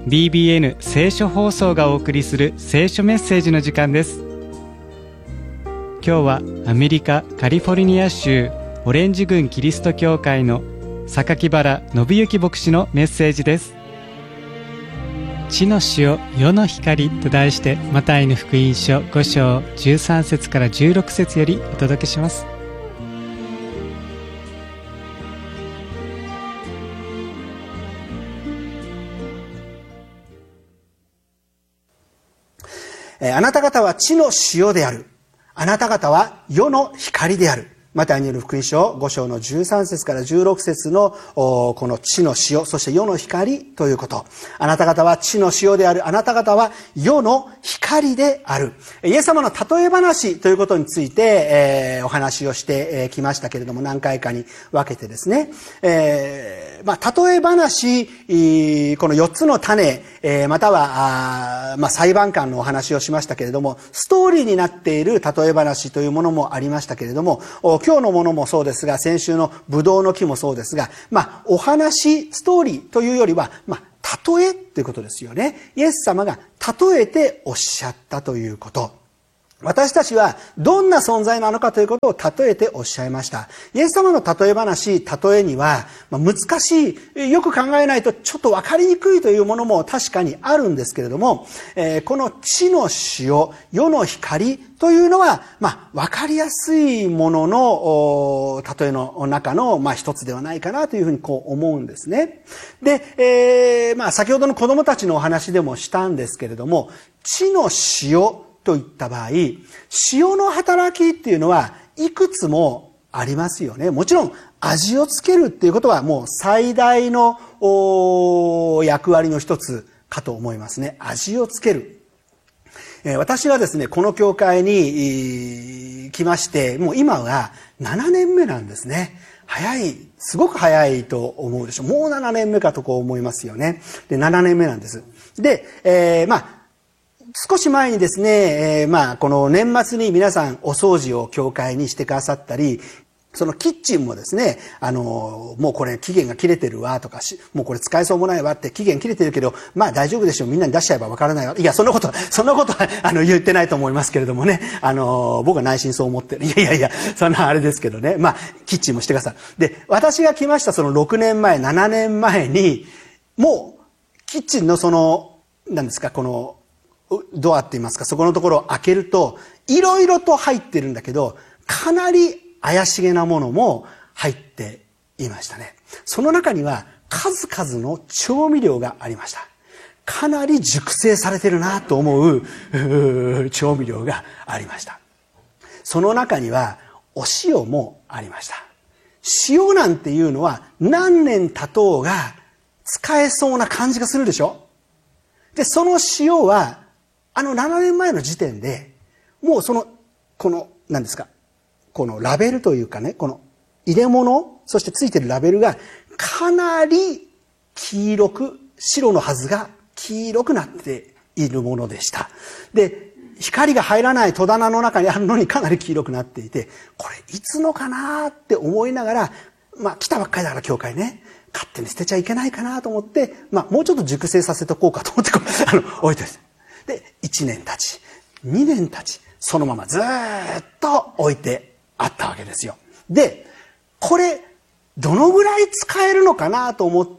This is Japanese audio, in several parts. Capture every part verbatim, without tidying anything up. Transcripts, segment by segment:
ビービーエヌ 聖書放送がお送りする聖書メッセージの時間です。今日はアメリカカリフォルニア州オレンジ郡キリスト教会の榊原信之牧師のメッセージです。地の塩、世の光と題して、マタイの福音書ご章じゅうさん節からじゅうろく節よりお届けします。 あなた方は地の塩である。あなた方は世の光である。マタイによる福音書ご章のじゅうさん節からじゅうろく節のこの地の塩、そして世の光ということ。あなた方は地の塩である。あなた方は世の光である。イエス様の例え話ということについて、えー、お話をしてきましたけれども、何回かに分けてですね、えーまあ、例え話、このよっつの種、えー、またはあ、まあ、裁判官のお話をしましたけれども、ストーリーになっている例え話というものもありましたけれども、今日のものもそうですが、先週のブドウの木もそうですが、まあ、お話、ストーリーというよりは、まあ、例えということですよね。イエス様が例えておっしゃったということ。私たちはどんな存在なのかということを例えておっしゃいました。イエス様の例え話、例えには難しい、よく考えないとちょっと分かりにくいというものも確かにあるんですけれども、この地の塩、世の光というのは、まあ、分かりやすいものの例えの中の、まあ、一つではないかなというふうにこう思うんですね。で、えー、まあ、先ほどの子供たちのお話でもしたんですけれども、地の塩といった場合、塩の働きっていうのはいくつもありますよね。もちろん味をつけるっていうことはもう最大の役割の一つかと思いますね。味をつける。私はですね、この教会に来まして、もう今はななねんめなんですね。早い、すごく早いと思うでしょう。もうななねんめかとこう思いますよね。で、ななねんめなんです。で、えー、まあ少し前にですね、えー、まあこの年末に皆さんお掃除を教会にしてくださったり、そのキッチンもですね、あのもうこれ期限が切れてるわとか、もうこれ使えそうもないわって、期限切れてるけどまあ大丈夫でしょう、みんなに出しちゃえばわからないわ。いや、そんなことそんなことはあの言ってないと思いますけれどもね、あの僕は内心そう思ってる。いやいやいや、そんなあれですけどね。まあキッチンもしてください。で、私が来ましたそのろくねんまえ、ななねんまえにもうキッチンのその何ですか、このドアって言いますか、そこのところを開けるといろいろと入ってるんだけど、かなり怪しげなものも入っていましたね。その中には数々の調味料がありました。かなり熟成されてるなと思う調味料がありました。その中にはお塩もありました。塩なんていうのは何年経とうが使えそうな感じがするでしょ。で、その塩はあのななねんまえの時点でもうそのこの何ですか、このラベルというかね、この入れ物、そしてついてるラベルがかなり黄色く、白のはずが黄色くなっているものでした。で、光が入らない戸棚の中にあるのにかなり黄色くなっていて、これいつのかなって思いながら、まあ来たばっかりだから教会ね、勝手に捨てちゃいけないかなと思って、まあもうちょっと熟成させとこうかと思ってこうあの置いてる。で、いちねん経ち、にねん経ち、そのままずーっと置いてあったわけですよ。で、これどのぐらい使えるのかなと思って、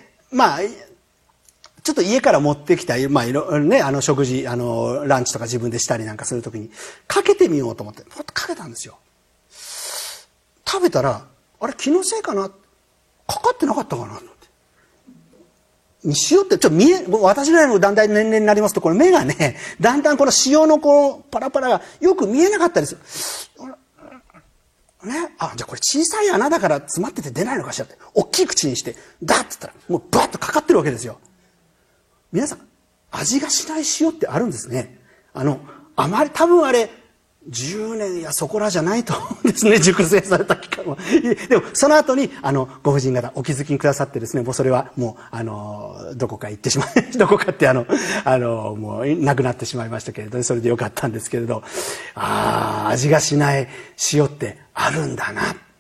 まあちょっと家から持ってきた、まあいろね、あの食事、あのランチとか自分でしたりなんかするときにかけてみようと思ってかけたんですよ。食べたら、あれ気のせいかな、かかってなかったかなと思って。塩ってちょっと見え、私ぐらいのだんだん年齢になりますと、これ目がね、だんだんこの塩のこのパラパラがよく見えなかったりする。ね、あ、じゃあこれ小さい穴だから詰まってて出ないのかしらって、大きい口にして、ダッって言ったら、もうバッとかかってるわけですよ。皆さん、味がしない塩ってあるんですね。あの、あまり、多分あれ、じゅうねんやそこらじゃないと思うんですね、熟成された期間は。でもその後にあのご婦人方お気づきにくださってですね、もうそれはもうあのどこか行ってしまいどこかってあのあのもうなくなってしまいましたけれど、それでよかったんですけれど、ああ味がしない塩ってあるんだな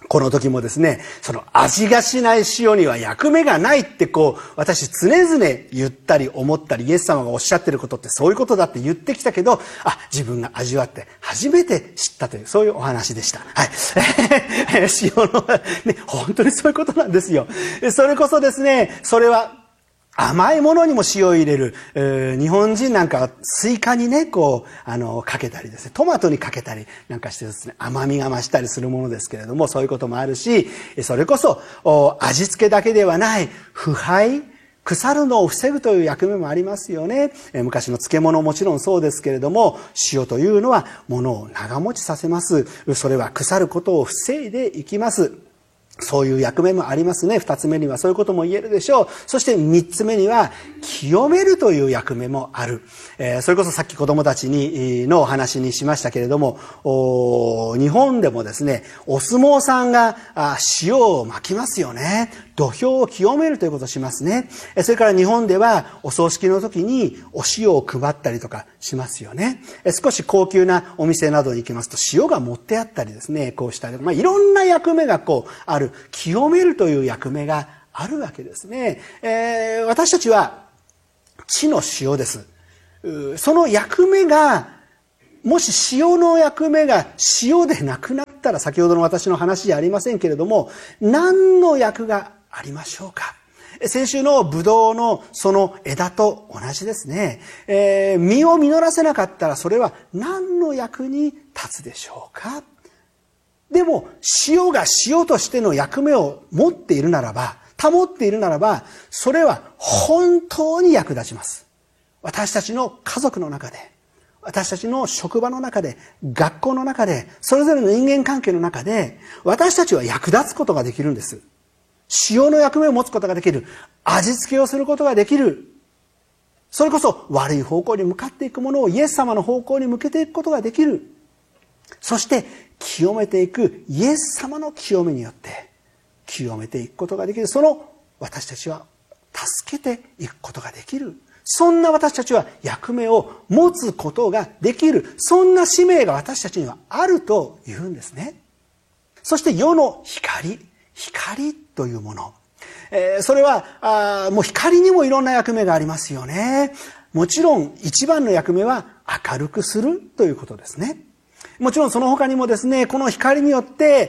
この時もですね、その味がしない塩には役目がないってこう、私常々言ったり思ったり、イエス様がおっしゃってることってそういうことだって言ってきたけど、あ、自分が味わって初めて知ったという、そういうお話でした。はい。塩の、ね、本当にそういうことなんですよ。それこそですね、それは、甘いものにも塩を入れる、えー、日本人なんかはスイカにね、こう、あの、かけたりですね、トマトにかけたりなんかしてですね、甘みが増したりするものですけれども、そういうこともあるし、それこそ、味付けだけではない、腐敗、腐るのを防ぐという役目もありますよね。えー、昔の漬物もちろんそうですけれども、塩というのは物を長持ちさせます。それは腐ることを防いでいきます。そういう役目もありますね。二つ目にはそういうことも言えるでしょう。そして三つ目には清めるという役目もある。えー、それこそさっき子供たちにのお話にしましたけれども、日本でもですね、お相撲さんが塩をまきますよね。土俵を清めるということをしますね。それから日本ではお葬式の時にお塩を配ったりとかしますよね。少し高級なお店などに行きますと塩が持ってあったりですね、こうしたり、まあ、いろんな役目がこうある、清めるという役目があるわけですね。えー、私たちは地の塩です。その役目が、もし塩の役目が塩でなくなったら、先ほどの私の話じゃありませんけれども、何の役がありましょうか。先週のブドウのその枝と同じですね。えー、実を実らせなかったらそれは何の役に立つでしょうか。でも塩が塩としての役目を持っているならば、保っているならば、それは本当に役立ちます。私たちの家族の中で、私たちの職場の中で、学校の中で、それぞれの人間関係の中で、私たちは役立つことができるんです。塩の役目を持つことができる。味付けをすることができる。それこそ悪い方向に向かっていくものをイエス様の方向に向けていくことができる。そして清めていくイエス様の清めによって清めていくことができる。その私たちは助けていくことができる。そんな私たちは役目を持つことができる。そんな使命が私たちにはあるというんですね。そして世の光。光というもの。えー、それは、あもう光にもいろんな役目がありますよね。もちろん一番の役目は明るくするということですね。もちろんその他にもですね、この光によって、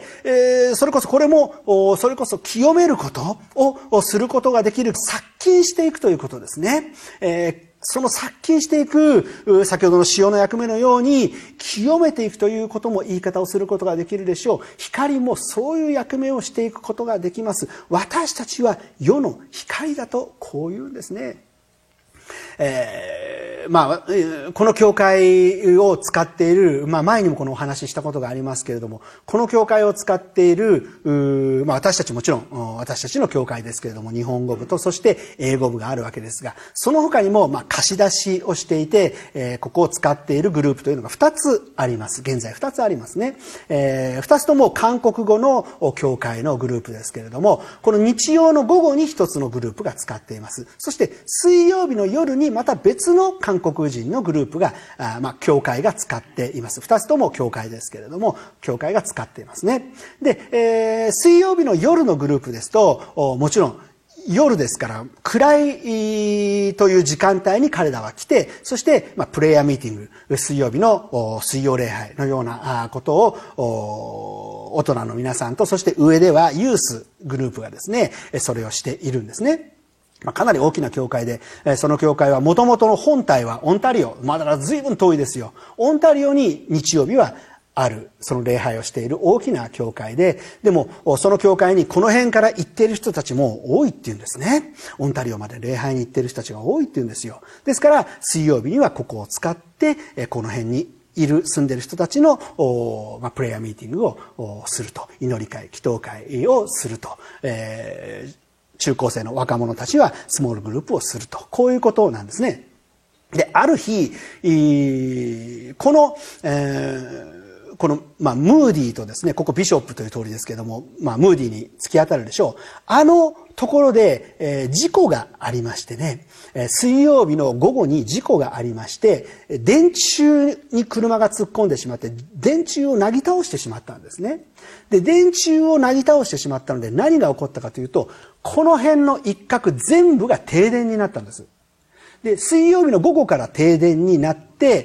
えー、それこそこれも、それこそ清めることをすることができる、殺菌していくということですね。えーその殺菌していく、先ほどの塩の役目のように、清めていくということも言い方をすることができるでしょう。光もそういう役目をしていくことができます。私たちは世の光だとこう言うんですね。えー、まあ、この教会を使っている、まあ前にもこのお話ししたことがありますけれども、この教会を使っている、まあ私たちもちろん、私たちの教会ですけれども、日本語部とそして英語部があるわけですが、その他にも、まあ貸し出しをしていて、えー、ここを使っているグループというのがふたつあります。現在ふたつありますね。えー、ふたつとも韓国語の教会のグループですけれども、この日曜の午後にひとつのグループが使っています。そして水曜日の夜にまた別の韓国人のグループが、あまあ、教会が使っています。二つとも教会ですけれども、教会が使っていますね。で、えー、水曜日の夜のグループですと、もちろん夜ですから暗いという時間帯に彼らは来て、そして、まあ、プレイヤーミーティング、水曜日の水曜礼拝のようなことを大人の皆さんと、そして上ではユースグループがですね、それをしているんですね。まあ、かなり大きな教会で、その教会は元々の本体はオンタリオ、まだ随分遠いですよ。オンタリオに日曜日はある、その礼拝をしている大きな教会で、でもその教会にこの辺から行っている人たちも多いっていうんですね。オンタリオまで礼拝に行っている人たちが多いっていうんですよ。ですから水曜日にはここを使ってこの辺にいる住んでいる人たちの、まあ、プレイヤーミーティングをすると、祈り会、祈祷会をすると、えー中高生の若者たちはスモールグループをすると。こういうことなんですね。で、ある日、この、えー、この、まあ、ムーディーとですね、ここビショップという通りですけれども、まあ、ムーディーに突き当たるでしょう。あのところで、えー、事故がありましてね、えー、水曜日の午後に事故がありまして、電柱に車が突っ込んでしまって、電柱をなぎ倒してしまったんですね。で、電柱をなぎ倒してしまったので何が起こったかというと、この辺の一角全部が停電になったんです。で、水曜日の午後から停電になって、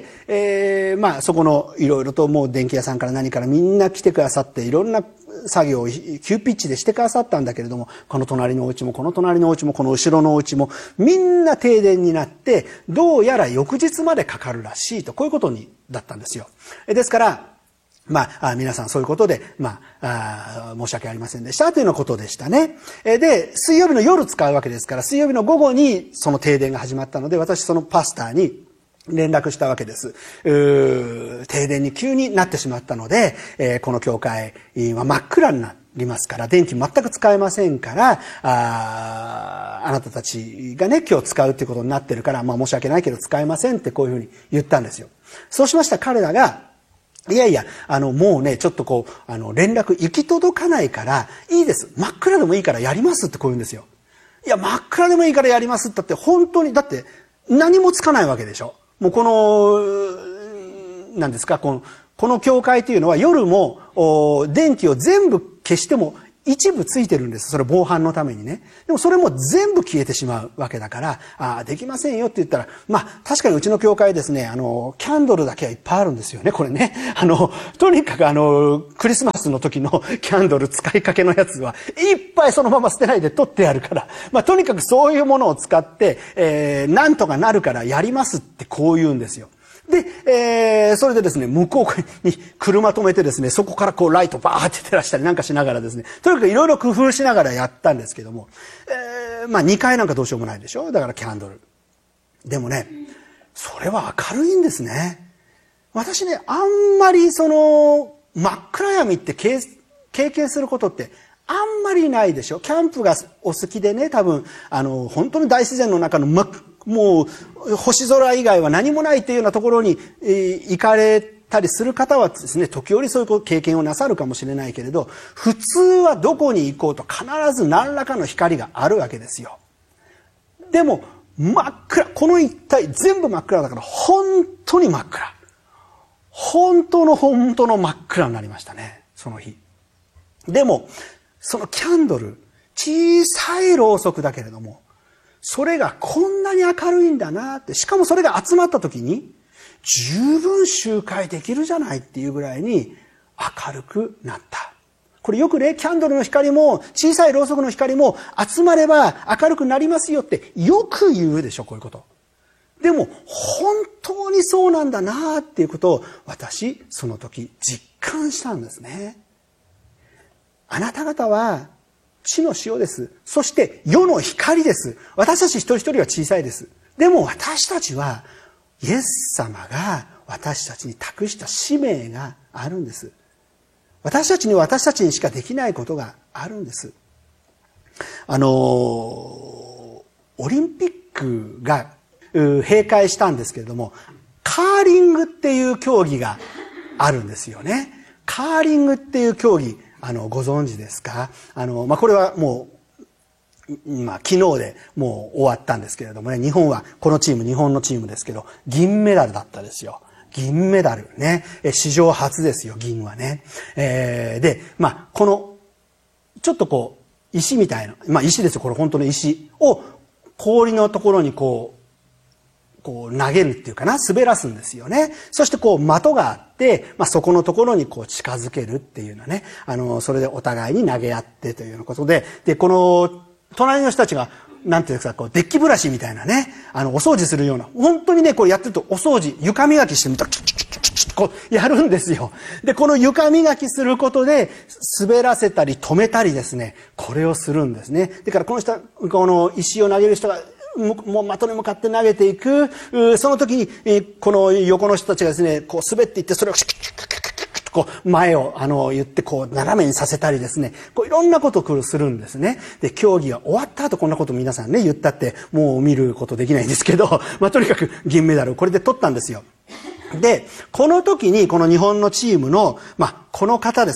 えー、まあ、そこのいろいろともう電気屋さんから何からみんな来てくださって、いろんな作業を急ピッチでしてくださったんだけれども、この隣のお家も、この隣のお家も、この後ろのお家も、みんな停電になって、どうやら翌日までかかるらしいと、こういうことに、だったんですよ。ですから、まあ、皆さんそういうことで、まあ、あ申し訳ありませんでしたというようなことでしたね。で、水曜日の夜使うわけですから、水曜日の午後にその停電が始まったので、私そのパスターに連絡したわけです。停電に急になってしまったので、えー、この教会は真っ暗になりますから、電気全く使えませんから、あ, あなたたちがね、今日使うっていうことになってるから、まあ申し訳ないけど使えませんってこういうふうに言ったんですよ。そうしました彼らが、いやいや、あの、もうね、ちょっとこう、あの、連絡行き届かないから、いいです。真っ暗でもいいからやりますってこう言うんですよ。いや、真っ暗でもいいからやりますってだって、本当に、だって、何もつかないわけでしょ。もうこの、何ですか、この、この教会というのは夜も、電気を全部消しても、一部ついてるんです。それ防犯のためにね。でもそれも全部消えてしまうわけだから、ああ、できませんよって言ったら、まあ確かにうちの教会ですね、あの、キャンドルだけはいっぱいあるんですよね、これね。あの、とにかくあの、クリスマスの時のキャンドル使いかけのやつはいっぱいそのまま捨てないで取ってあるから、まあとにかくそういうものを使って、えー、なんとかなるからやりますってこう言うんですよ。で、えー、それでですね、向こうに車止めてですね、そこからこうライトバーって照らしたりなんかしながらですね、とにかくいろいろ工夫しながらやったんですけども、えー、まあにかいなんかどうしようもないでしょ。だからキャンドル。でもね、それは明るいんですね。私ね、あんまりその、真っ暗闇って経験することってあんまりないでしょ。キャンプがお好きでね、多分、あの、本当に大自然の中の真っもう星空以外は何もないっていうようなところに、えー、行かれたりする方はですね、時折そういう経験をなさるかもしれないけれど、普通はどこに行こうと必ず何らかの光があるわけですよ。でも真っ暗、この一帯全部真っ暗だから本当に真っ暗。本当の本当の真っ暗になりましたね、その日。でもそのキャンドル、小さいろうそくだけれども、それがこんなに明るいんだなって、しかもそれが集まった時に十分集会できるじゃないっていうぐらいに明るくなった。これよくね、キャンドルの光も小さいろうそくの光も集まれば明るくなりますよってよく言うでしょ、こういうこと。でも本当にそうなんだなっていうことを私その時実感したんですね。あなた方は地の塩です。そして世の光です。私たち一人一人は小さいです。でも私たちはイエス様が私たちに託した使命があるんです。私たちには私たちにしかできないことがあるんです。あのオリンピックが閉会したんですけれども、カーリングっていう競技があるんですよね。カーリングっていう競技、あのご存知ですか？あの、まあ、これはもう、まあ、昨日でもう終わったんですけれどもね、日本はこのチーム、日本のチームですけど銀メダルだったですよ。銀メダルね、史上初ですよ、銀はね。えー、で、まあ、このちょっとこう石みたいな、まあ、石ですよ、これ本当の石を氷のところにこうこう投げるっていうかな、滑らすんですよね。そしてこう的があって、まあ、そこのところにこう近づけるっていうのはね、あのそれでお互いに投げ合ってというようなことで、でこの隣の人たちがなんていうんですか、こうデッキブラシみたいなね、あのお掃除するような、本当にねこれやってるとお掃除、床磨きしてみたらキュッキュッキュッキュッこうやるんですよ。でこの床磨きすることで滑らせたり止めたりですね、これをするんですね。だからこの人、この石を投げる人がもう的に向かって投げていく、その時にこの横の人たちがですね、こう滑っていって、それをキュッキュッキュッキュッキュッとこう前をあの言ってこう斜めにさせたりですね、こういろんなことをするんですね。で競技が終わった後こんなこと皆さんね言ったってもう見ることできないんですけど、まあとにかく銀メダルをこれで取ったんですよ。でこの時にこの日本のチームのまあこの方ですね、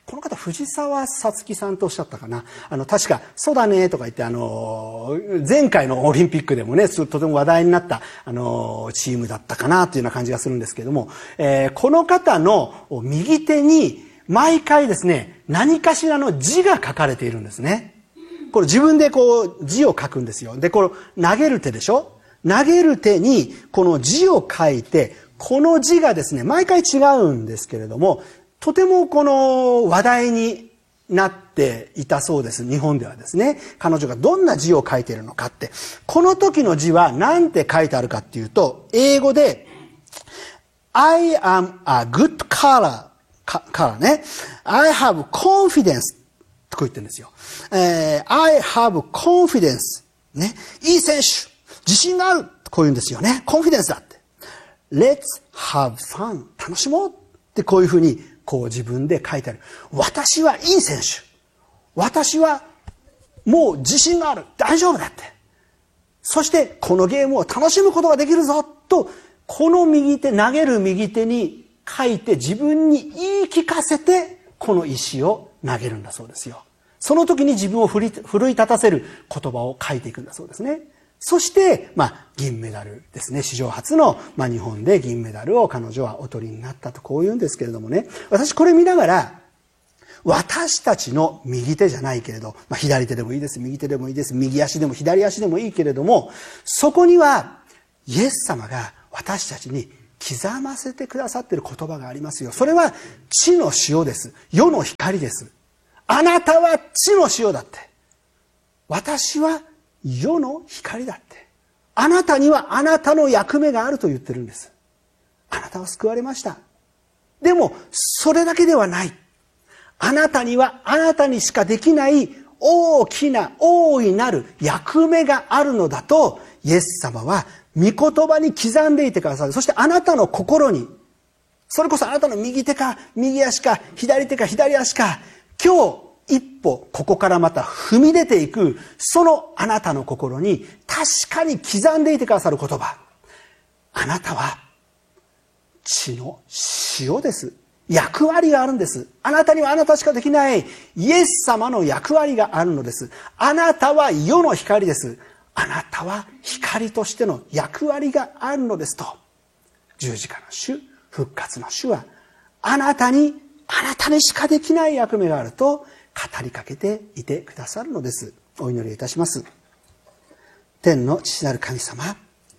この方、藤沢さつきさんとおっしゃったかな。あの、確か、そうだね、とか言って、あの、前回のオリンピックでもね、とても話題になった、あの、チームだったかな、というような感じがするんですけども、えー、この方の右手に、毎回ですね、何かしらの字が書かれているんですね。これ自分でこう、字を書くんですよ。で、これ、投げる手でしょ？投げる手に、この字を書いて、この字がですね、毎回違うんですけれども、とてもこの話題になっていたそうです。日本ではですね。彼女がどんな字を書いているのかって。この時の字は何て書いてあるかっていうと、英語で、I am a good color, color ね。I have confidence とこう言ってるんですよ。えー、I have confidence ね。いい選手。自信がある。こう言うんですよね。コンフィデンスだって。Let's have fun. 楽しもうってこういうふうにこう自分で書いてある。私はいい選手。私はもう自信がある。大丈夫だって。そしてこのゲームを楽しむことができるぞと、この右手、投げる右手に書いて自分に言い聞かせてこの石を投げるんだそうですよ。その時に自分を奮い立たせる言葉を書いていくんだそうですね。そして、まあ、銀メダルですね。史上初の、まあ、日本で銀メダルを彼女はお取りになったとこう言うんですけれどもね。私これ見ながら、私たちの右手じゃないけれど、まあ、左手でもいいです。右手でもいいです。右足でも左足でもいいけれども、そこには、イエス様が私たちに刻ませてくださっている言葉がありますよ。それは、地の塩です。世の光です。あなたは地の塩だって。私は、世の光だって。あなたにはあなたの役目があると言ってるんです。あなたは救われました。でも、それだけではない。あなたにはあなたにしかできない大きな大いなる役目があるのだと、イエス様は御言葉に刻んでいてくださる。そしてあなたの心に、それこそあなたの右手か右足か左手か左足か、今日、一歩ここからまた踏み出ていくそのあなたの心に確かに刻んでいてくださる言葉。あなたは地の塩です。役割があるんです。あなたにはあなたしかできないイエス様の役割があるのです。あなたは世の光です。あなたは光としての役割があるのですと。十字架の主、復活の主はあなたにあなたにしかできない役目があると語りかけていてくださるのです。お祈りいたします。天の父なる神様、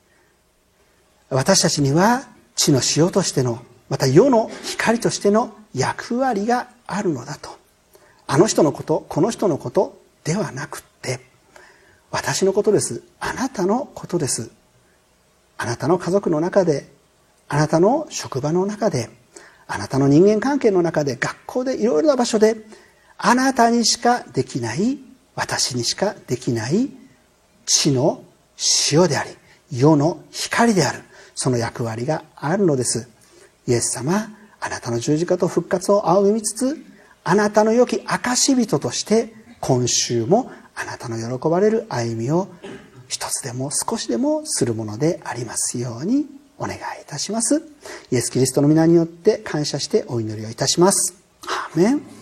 私たちには地の塩としての、また世の光としての役割があるのだと。あの人のこと、この人のことではなくって、私のことです。あなたのことです。あなたの家族の中で、あなたの職場の中で、あなたの人間関係の中で、学校でいろいろな場所で、あなたにしかできない、私にしかできない地の塩であり、世の光である、その役割があるのです。イエス様、あなたの十字架と復活を仰ぎ見つつ、あなたの良き証人として、今週もあなたの喜ばれる歩みを一つでも少しでもするものでありますようにお願いいたします。イエス・キリストの皆によって感謝してお祈りをいたします。アーメン。